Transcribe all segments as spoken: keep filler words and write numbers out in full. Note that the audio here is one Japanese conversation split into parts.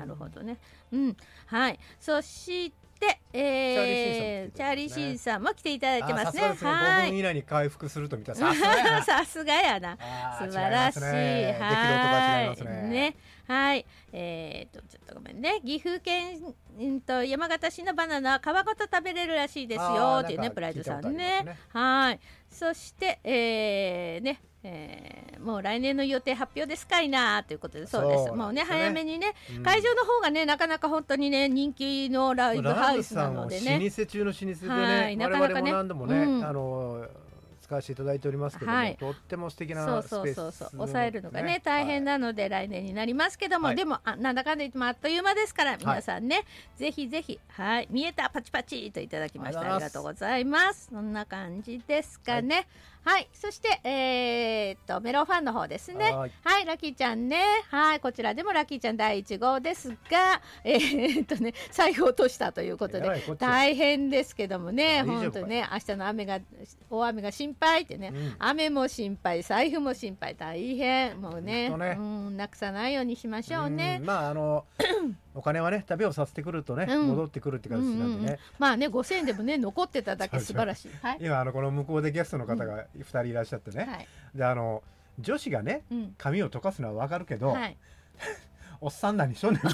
なるほどね。うん、はい。そして、えー、チャーリーシーさんも来ていただいてますね。 はい。ごふん以内に回復するとみたいな。 さすがやな。素晴らしい。はい。できる音が違いますね。 ね。はい。えーとちょっとごめんね。岐阜県と山形市のバナナは皮ごと食べれるらしいですよっていうね、プライドさんね。はい。そしてえー、ね。えー、もう来年の予定発表ですかいなということで、そうです。もうね早めにね、うん、会場の方がねなかなか本当にね人気のライブハウスなのでね、 老舗中の老舗でね、はい、なかなかね我々も何度もね、うん、あの使わせていただいておりますけども、はい、とっても素敵なスペース、 そうそうそうそう、抑えるのがね大変なので、はい、来年になりますけども、はい、でもあなんだかんだ言ってもあっという間ですから皆さんね、はい、ぜひぜひ、はい、見えたパチパチといただきました。ありがとうございます。そんな感じですかね。はい、はい、そしてえー、っとメロンファンの方ですね。はい、はい、ラッキーちゃんね、はい、こちらでもラッキーちゃんだいいち号ですが、えー、っとね財布を落としたということで大変ですけどもね、本当ね明日の雨が大雨が心配ってね、うん、雨も心配、財布も心配、大変もうね、ね、うん、なくさないようにしましょうね。 うん、まああのお金はね旅をさせてくるとね、うん、戻ってくるって感じなんでね、うんうんうん、 まあねごせんえんでもね残ってただけ素晴らしい。はい、 今あのこの向こうでゲストの方がふたりいらっしゃってね、うん、はい、であの女子がね、うん、髪を溶かすのはわかるけど、はい、おっさん何しょんねん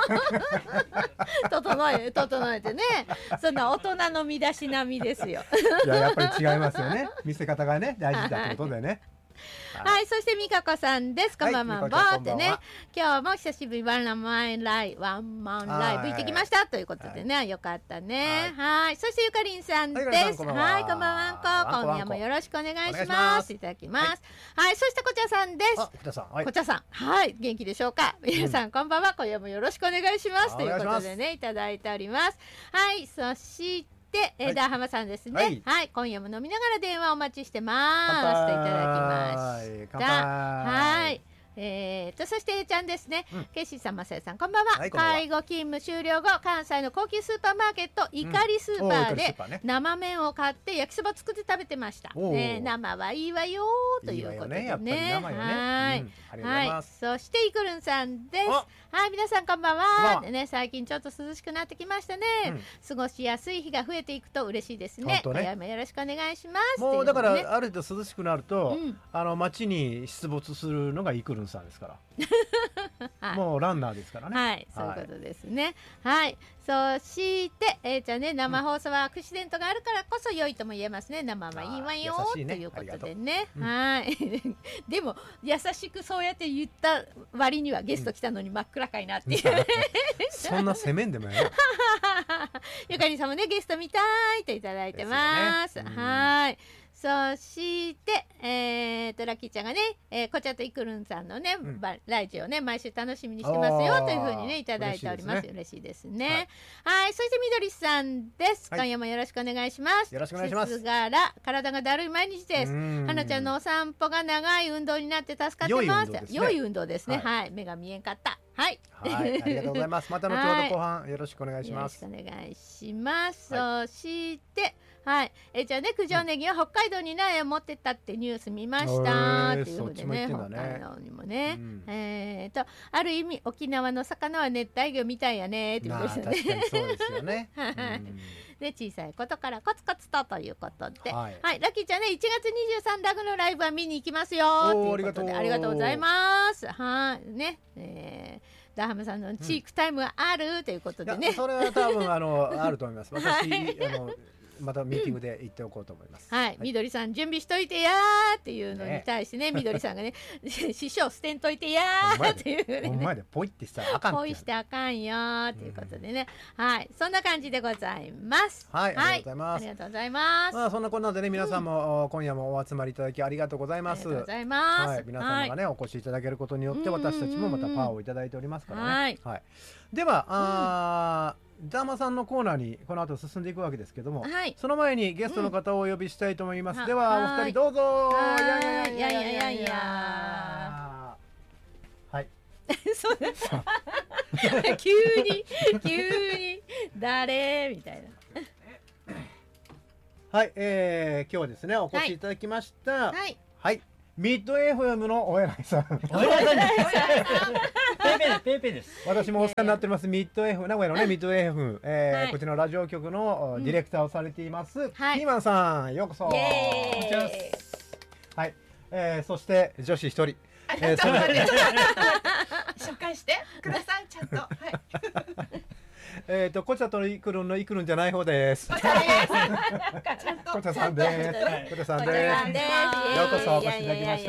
整え整えてね、そんな大人の身だしなみですよ。 いややっぱり違いますよね、見せ方がね大事だってことでね。 はい、はい、そして美香子さんです。こんばんは、ばーってね、今日も久しぶりワンマンライワンマンライブ行ってきましたということでね、はい、よかったね。はい、はい、そしてゆかりんさんです。はい、こんばんは、こんばんは、今夜もよろしくお願いします。いただきます。はい、はい、そしてこちらさんです。 こちらさん、はい、 こちらさん、はい、元気でしょうか。皆さん、うん、こんばんは、今夜もよろしくお願いしますということでねいただいております。はい、そしてで、えー、ダーハマさんですね、はい、はい、今夜も飲みながら電話お待ちしてますといただきました。はい、えー、とそして A ちゃんですね、うん、ケッシーさん、マサヤさん、こんばんは、はい、介護勤務終了後関西の高級スーパーマーケットイカリスーパーで生麺を買って焼きそば作って食べてました、ね、生はいいわよということで ね, ね, ね、はい、うん、はい、そしてイクルンさんです。はい、皆さんこんばんは。でね、最近ちょっと涼しくなってきましたね、うん、過ごしやすい日が増えていくと嬉しいですね。今夜もよろしくお願いします。 もうだから、ね、ある程度涼しくなると、うん、あの街に出没するのがイクルンさんですからはい、もうランナーですからね。 はい、そういうことですね。はい、そして、えー、じゃあね、生放送はアクシデントがあるからこそ良いとも言えますね。生はいいわよ、ね、ということでね。はい、でも優しくそうやって言った割にはゲスト来たのに真っ暗かいなっていう、うん、 そんな攻めんでもやよゆかりさんもねゲスト見たいといただいてます、ね、うん、はい、そして、えー、とラッキーちゃんがね、えー、こちらとイクルンさんのね、うん、ラジオね毎週楽しみにしてますよというふうにねいただいております。嬉しいですね。はい、はい、そしてみどりさんです、はい、今夜もよろしくお願いします。 よろしくお願いします。 から体がだるい毎日です。花ちゃんのお散歩が長い運動になって助かってます。良い運動ですね。はい、はい、目が見えんかったはい、 はい、ありがとうございます。また後ほど後半よろしくお願いします。 よろしくお願いします。はい、そしてはい、えじゃあね九条ネギは北海道にね持ってったってニュース見ましたっていうふうでね、北海道にもね、うん、えーとある意味沖縄の魚は熱帯魚みたいやねっていうことですね。 確かにそうですよね。うん、 で小さいことからコツコツとということで、はい、はい、ラッキーちゃんねいちがつにじゅうさんラグのライブは見に行きますよということでありがとうございます。はいね、えー、ダーハムさんのチークタイムがある、うん、ということでね。 それは多分あのあると思います。私、はい、あのまたミーティングで言っておこうと思います。 はい、はい、みどりさん準備しといてやーっていうのに対してね、みどりさんがね師匠捨てんといてやーっていうね、 お前でポイってしたらあかんってポイしてあかんよーっていうことでね、うん、はい、そんな感じでございます。 はい、ありがとうございます。 ありがとうございます。 まあそんなこんなでね皆さんも、うん、今夜もお集まりいただきありがとうございます。 ありがとうございます。 はい、皆様がね、はい、お越しいただけることによって私たちもまたパワーをいただいておりますからね。はい、はい、ではあ、うん、ダーマさんのコーナーにこの後進んでいくわけですけども、はい、その前にゲストの方をお呼びしたいと思います、うん、ではお二人どうぞ。 いやいやいやいやいやいやはいそう急に急に誰みたいなはい、えー、今日はですねお越しいただきました、はい、はい、ミッド エフエム のお偉いさんお偉いさんペペペペです。 私もお世話になってますミッド F 名古屋のねミッド エフエム、えーはい、こちらのラジオ局のディレクターをされています、うん、ピーマンさんようこそ。 イエーイ。 はい、えー、そして女子一人。 えー、それ紹介してくださいちゃんと。はい。 えっとこちゃといくるんのいくるんじゃない方です。こちゃさんです。こちゃさんです。ようこそお越しいただきました。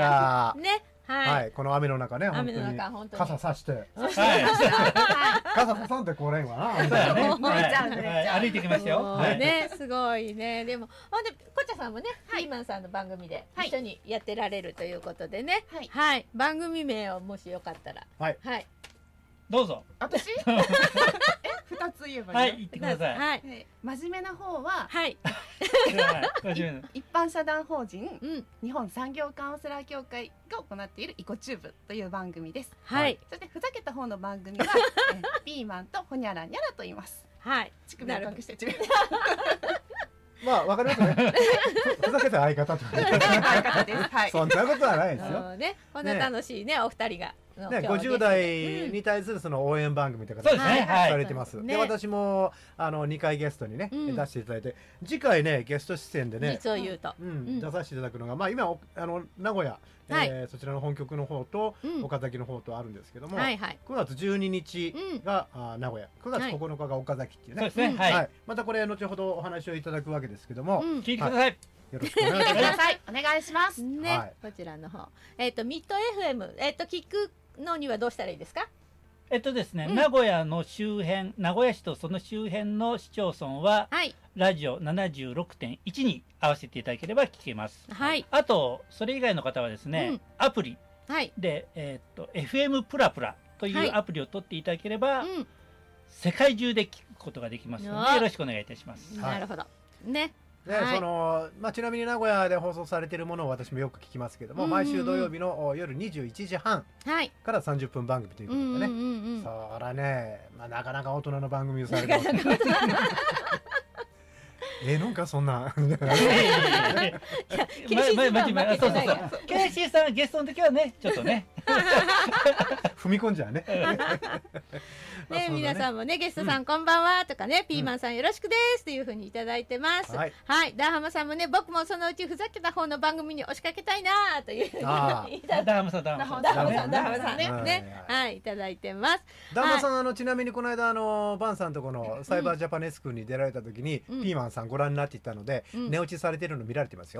ね。 はい、この雨の中ね、本当に傘さして、傘ささんでこれんわな。 歩いてきましたよ。 ね、すごいね。でもほんでこちゃさんもね、ピーマンさんの番組で一緒にやってられるということでね。はい、番組名をもしよかったら、はい、 どうぞ。 私？え、二つ言えばいい。 はい、言ってください。 はい。真面目な方は、 はい。 一般社団法人日本産業カウンセラー協会が行っているイコチューブという番組です。 はい。 そしてふざけた方の番組はピーマンとホニャラニャラと言います。 はい。 乳首を隠して乳首。 まあわかりますね。ふざけた相方と。 相方です。はい。 そんなことはないですよ。 ね、こんな楽しいねお二人が。 ね、ごじゅう代に対するその応援番組という形でされてます。で、私もあのにかいゲストにね出していただいて、次回ねゲスト出演でね、 実を言うと出させていただくのが、まあ今あの名古屋そちらの本局の方と岡崎の方とあるんですけども、くがつじゅうににちが名古屋、くがつここのかが岡崎っていうね。はい。またこれ後ほどお話をいただくわけですけども、 聞いてください。 よろしくお願いします。 お願いします。 ね、こちらの方、えっとミッド エフエム、えっと聞くのにはどうしたらいいですか？ えっとですね、名古屋の周辺、名古屋市とその周辺の市町村は、ラジオ ななじゅうろくてんいち に合わせていただければ聞けます。はい。あとそれ以外の方はですね、アプリで、えっと エフエム プラプラというアプリを取っていただければ、世界中で聞くことができますので、よろしくお願いいたします。 なるほど。ね。 で、そのまあちなみに名古屋で放送されているものを私もよく聞きますけども、毎週土曜日の夜にじゅういちじはんからさんじゅっぷん番組ということでね、そらね、まあなかなか大人の番組をされてます。え、なんかそんな。まあまあまあ、そうそうそう。ケイシーさんゲストの時はね、ちょっとね。 踏み込んじゃうね。 ね、皆さんもね、ゲストさんこんばんはとかね、ピーマンさんよろしくですというふうにいただいてます。はい、ダーハマさんもね、僕もそのうちふざけた方の番組に押しかけたいなというふうに。ダーハマさん、ダーハマさん、 ダーハマさん、ダーハマさんね、ね、はい、いただいてます。 ダーハマさん、あのちなみにこの間あのバンさんとこのサイバージャパネスクに出られた時に、ピーマンさんご覧になっていたので、寝落ちされてるの見られてますよ。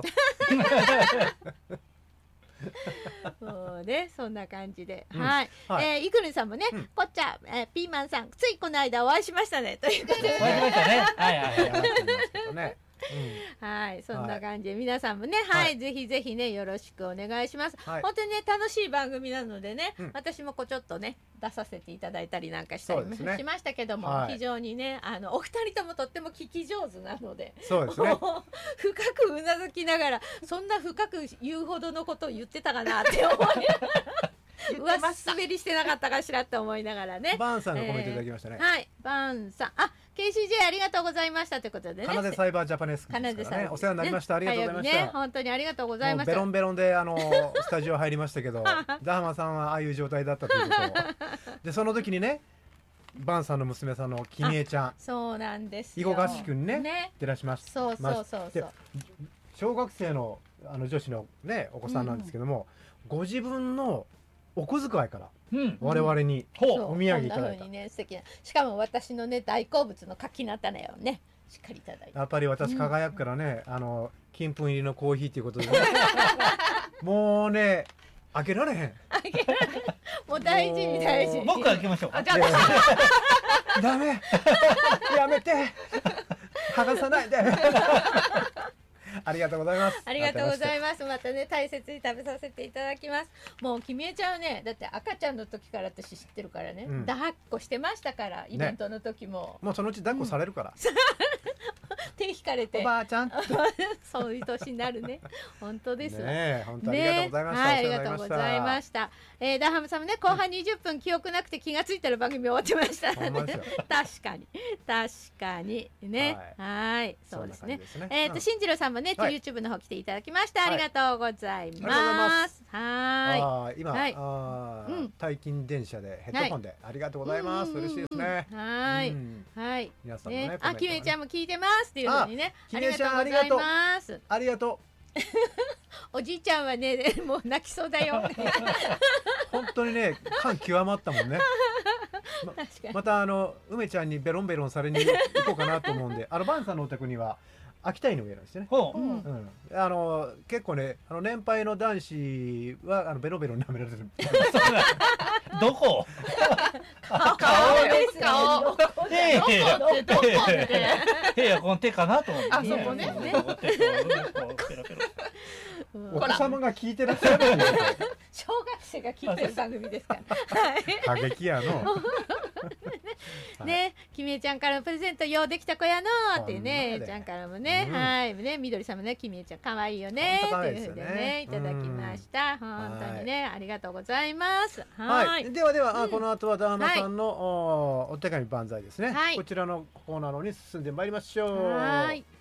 そうね、そんな感じで、はい、え、いくるんさんもね、こっちゃ、ピーマンさん、ついこの間お会いしましたねということで。 お会いしましたね。はいはいはい。はい、そんな感じで皆さんもね、はい、ぜひぜひねよろしくお願いします。本当にね楽しい番組なのでね、私もこうちょっとね出させていただいたりなんかしたりもしましたけども、非常にねあのお二人ともとっても聞き上手なので、 そうですね。 深くうなずきながらそんな深く言うほどのことを言ってたかなって思い。上滑りしてなかったかしらと思いながらね。 バンさんがコメントいただきましたね。 はい、バンさん、あ、ケーシージェー ありがとうございましたということでね。 カナデサイバージャパネスクですからね。お世話になりました。ありがとうございました。 本当にありがとうございました。 ベロンベロンであのスタジオ入りましたけど、ダハマさんはああいう状態だったということで、その時にね、バンさんの娘さんのキミエちゃん、 そうなんです囲碁合宿にね出らしました。 そうそうそうそう。 小学生のあの女子のねお子さんなんですけども、ご自分のお小遣いから我々にお土産いただいた。 しかも私のね大好物の柿菜種をねしっかりいただいて。 やっぱり私輝くからね、あの金粉入りのコーヒーということでもうね開けられへん。 開けられへん。もう大事に大事に。 僕開けましょう。 じゃあダメ。やめて。剥がさないで。ありがとうございます。 ありがとうございます。またね大切に食べさせていただきます。もうきみえちゃんはね、だって赤ちゃんの時から私知ってるからね、抱っこしてましたから、イベントの時も。 もうそのうち抱っこされるから。 手引かれておばあちゃんそういう年になるね。本当ですわね。本当ありがとうございました。 はい、ありがとうございました。えー、ダーハムさんもね、後半にじゅっぷん記憶なくて気がついたら番組終わってました、ね、確かに確かにね。はい、そうですね。えっと進次郎さんもね、はい、YouTube の方来ていただきました。ありがとうございます。はい。 今、はい、あうん、退勤電車でヘッドホンで、はい、ありがとうございます。嬉しいですね。 はい、はい。 皆さんもね、 ね、あ、きめちゃんも聞いてますっていうのにね、 ありがとうございます。ありがとう。 おじいちゃんはね、もう泣きそうだよ。 本当にね、感極まったもんね。ま, またあの梅ちゃんにベロンベロンされに行こうかなと思うんで、あのバンさんのお宅には秋田犬がいるんですよね。うん、あの結構ね、あの年配の男子はあのベロベロ舐められる。 どこ？ 顔です顔。 ええ、いやこの手かなと思って。 あそこね。 お子様が聞いてらっしゃる。 小学生が聞いてる番組ですから。 過激やの。 ね、きみえちゃんからのプレゼントようできた子やのってね、ちゃんからもね、はいね、みどりさんもね、きみえちゃん可愛いよねっていうふうでね、いただきました。本当にね、ありがとうございます。 はい。ではでは、この後はダーマさんのお手紙万歳ですね。こちらのコーナーのに進んでまいりましょう。はい。